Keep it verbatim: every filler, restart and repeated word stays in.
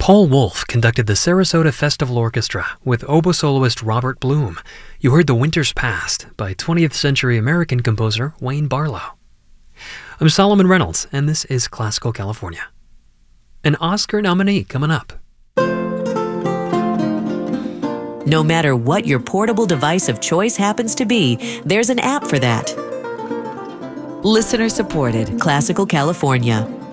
Paul Wolf conducted the Sarasota Festival Orchestra with oboe soloist Robert Bloom. You heard The Winter's Past by twentieth century American composer Wayne Barlow. I'm Solomon Reynolds, and this is Classical California. An Oscar nominee coming up. No matter what your portable device of choice happens to be, there's an app for that. Listener supported, Classical California.